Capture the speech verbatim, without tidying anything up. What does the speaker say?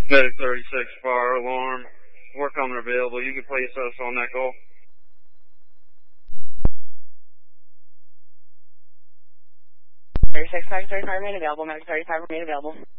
Medic thirty-six, fire alarm. We're coming available. You can place us on that call. thirty-six, Medic thirty-five remain available. Medic thirty-five remain available.